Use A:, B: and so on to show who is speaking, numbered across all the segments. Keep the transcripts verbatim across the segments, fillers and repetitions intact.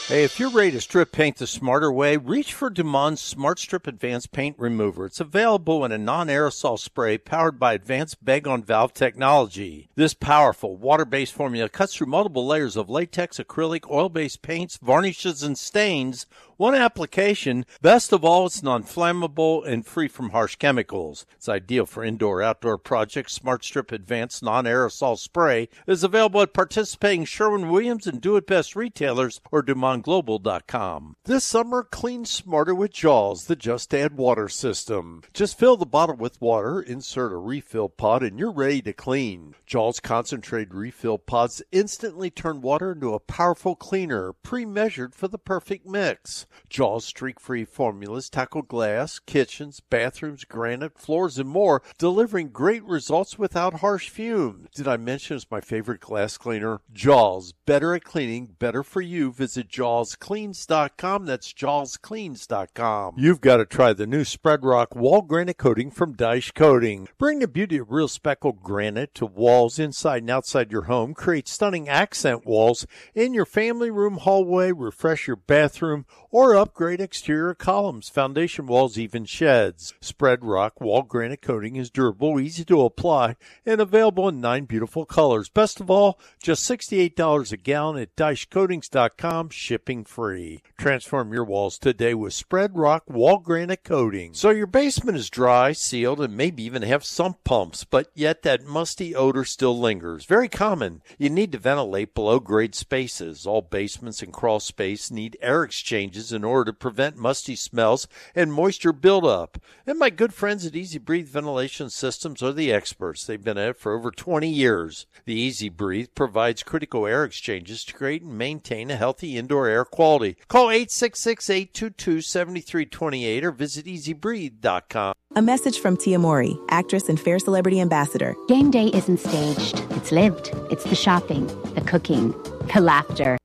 A: Hey, if you're ready to strip paint the smarter way, reach for Dumont Smart Strip Advanced Paint Remover. It's available in a non-aerosol spray powered by advanced bag-on-valve technology. This powerful water-based formula cuts through multiple layers of latex, acrylic, oil-based paints, varnishes, and stains. One application. Best of all, it's non-flammable and free from harsh chemicals. It's ideal for indoor-outdoor projects. Smart Strip Advanced Non-Aerosol Spray is available at participating Sherwin-Williams and Do It Best retailers or Dumont Global dot com. This summer, clean smarter with Jaws, the Just Add Water system. Just fill the bottle with water, insert a refill pod, and you're ready to clean. Jaws concentrated refill pods instantly turn water into a powerful cleaner, pre-measured for the perfect mix. Jaws streak-free formulas tackle glass, kitchens, bathrooms, granite, floors, and more, delivering great results without harsh fumes. Did I mention it's my favorite glass cleaner? Jaws, better at cleaning, better for you. Visit jaws cleans dot com. That's jaws cleans dot com. You've got to try the new Spread Rock Wall Granite Coating from Dyche Coating. Bring the beauty of real speckled granite to walls inside and outside your home. Create stunning accent walls in your family room, hallway, refresh your bathroom, or upgrade exterior columns, foundation walls, even sheds. Spread Rock Wall Granite Coating is durable, easy to apply, and available in nine beautiful colors. Best of all, just sixty-eight dollars a gallon at dyche coatings dot com, shipping free. Transform your walls today with Spread Rock Wall Granite Coating. So your basement is dry, sealed, and maybe even have sump pumps, but yet that musty odor still lingers. Very common. You need to ventilate below-grade spaces. All basements and crawl space need air exchanges in order to prevent musty smells and moisture buildup. And my good friends at Easy Breathe Ventilation Systems are the experts. They've been at it for over twenty years. The Easy Breathe provides critical air exchanges to create and maintain a healthy indoor air quality. Call eight six six, eight two two, seven three two eight or visit easy breathe dot com.
B: A message from Tia Mori, actress and Fair Celebrity Ambassador.
C: Game day isn't staged. It's lived. It's the shopping, the cooking, the laughter.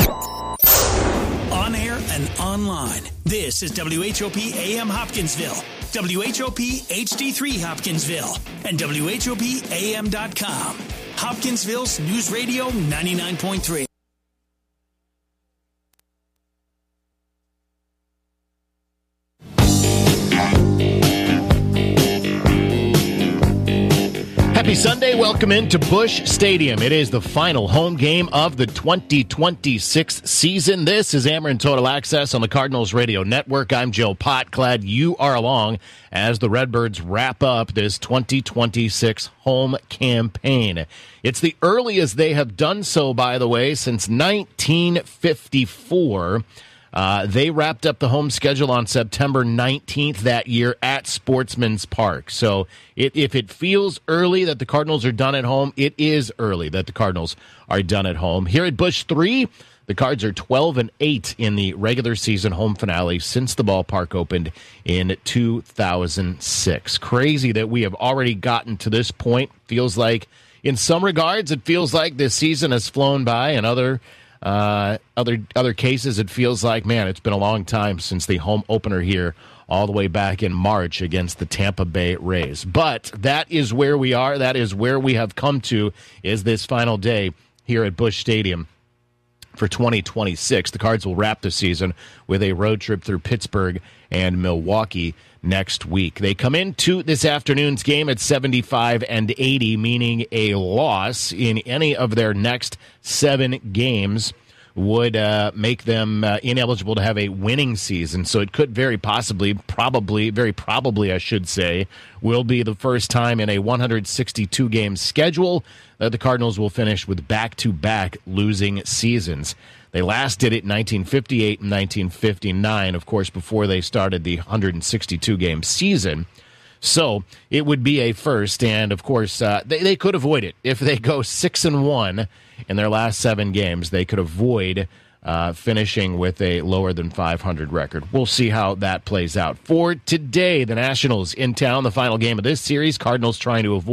D: On air and online. This is W H O P A M Hopkinsville, W H O P H D three Hopkinsville, and W H O P A M dot com. Hopkinsville's News Radio ninety-nine point three.
E: Happy Sunday. Welcome into Busch Stadium. It is the final home game of the twenty twenty-six season. This is Ameren Total Access on the Cardinals Radio Network. I'm Joe Pott. Glad you are along as the Redbirds wrap up this twenty twenty-six home campaign. It's the earliest they have done so, by the way, since nineteen fifty-four. Uh, they wrapped up the home schedule on September nineteenth that year at Sportsman's Park. So it, if it feels early that the Cardinals are done at home, it is early that the Cardinals are done at home. Here at Busch three, the Cards are twelve and eight in the regular season home finale since the ballpark opened in two thousand six. Crazy that we have already gotten to this point. Feels like, in some regards, it feels like this season has flown by, and other Uh, other other cases, it feels like, man, it's been a long time since the home opener here, all the way back in March against the Tampa Bay Rays. But that is where we are. That is where we have come to, is this final day here at Busch Stadium for twenty twenty-six. The Cards will wrap the season with a road trip through Pittsburgh and Milwaukee next week. They come into this afternoon's game at seventy-five and eighty, meaning a loss in any of their next seven games would uh, make them uh, ineligible to have a winning season. So it could very possibly, probably, very probably, I should say, will be the first time in a one hundred sixty-two game schedule that the Cardinals will finish with back-to-back losing seasons. They last did it in nineteen fifty-eight and nineteen fifty-nine, of course, before they started the one hundred sixty-two game season. So it would be a first, and of course, uh, they, they could avoid it. If they go six and one in their last seven games, they could avoid uh, finishing with a lower than five hundred record. We'll see how that plays out. For today, the Nationals in town, the final game of this series. Cardinals trying to avoid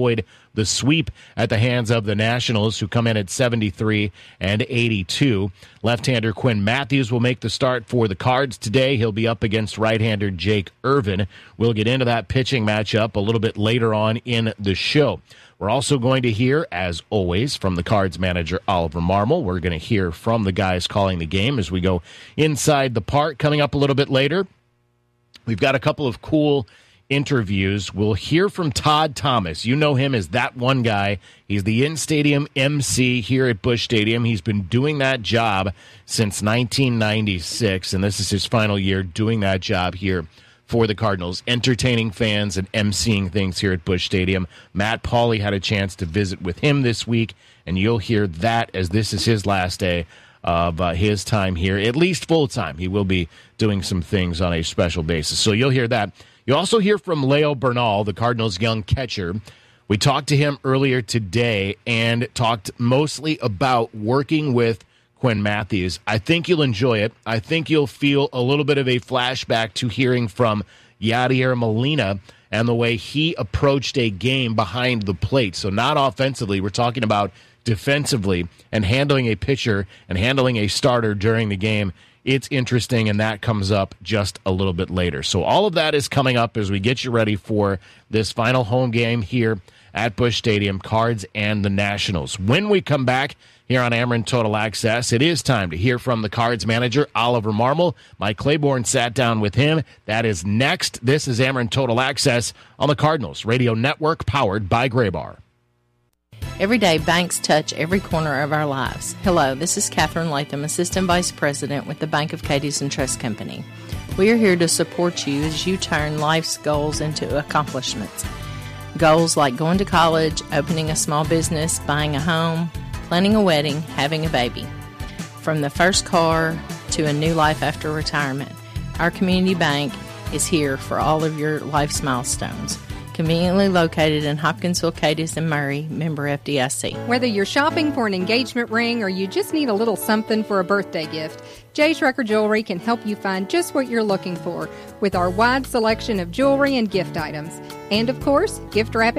E: the sweep at the hands of the Nationals, who come in at seventy-three and eighty-two. Left-hander Quinn Matthews will make the start for the Cards today. He'll be up against right-hander Jake Irvin. We'll get into that pitching matchup a little bit later on in the show. We're also going to hear, as always, from the Cards manager, Oliver Marmol. We're going to hear from the guys calling the game as we go inside the park. Coming up a little bit later, we've got a couple of cool interviews. We'll hear from Todd Thomas. You know him as that one guy. He's the in-stadium M C here at Busch Stadium. He's been doing that job since nineteen ninety-six, and this is his final year doing that job here for the Cardinals, entertaining fans and emceeing things here at Busch Stadium. Matt Pauley had a chance to visit with him this week, and you'll hear that as this is his last day of uh, his time here, at least full-time. He will be doing some things on a special basis, so you'll hear that. You'll also hear from Leo Bernal, the Cardinals' young catcher. We talked to him earlier today and talked mostly about working with Quinn Matthews. I think you'll enjoy it. I think you'll feel a little bit of a flashback to hearing from Yadier Molina and the way he approached a game behind the plate. So not offensively, we're talking about defensively and handling a pitcher and handling a starter during the game. It's interesting, and that comes up just a little bit later. So all of that is coming up as we get you ready for this final home game here at Busch Stadium, Cards and the Nationals. When we come back here on Ameren Total Access, it is time to hear from the Cards manager, Oliver Marmol. Mike Claiborne sat down with him. That is next. This is Ameren Total Access on the Cardinals Radio Network, powered by Graybar.
F: Every day, banks touch every corner of our lives. Hello, this is Catherine Latham, Assistant Vice President with the Bank of Cadiz and Trust Company. We are here to support you as you turn life's goals into accomplishments. Goals like going to college, opening a small business, buying a home, planning a wedding, having a baby. From the first car to a new life after retirement, our community bank is here for all of your life's milestones. Conveniently located in Hopkinsville, Cadiz, and Murray, member F D I C.
G: Whether you're shopping for an engagement ring or you just need a little something for a birthday gift, J. Schrecker Jewelry can help you find just what you're looking for with our wide selection of jewelry and gift items. And, of course, gift wrapping